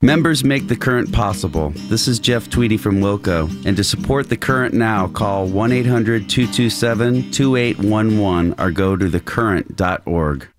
Members make The Current possible. This is Jeff Tweedy from Wilco. And to support The Current now, call 1-800-227-2811 or go to thecurrent.org.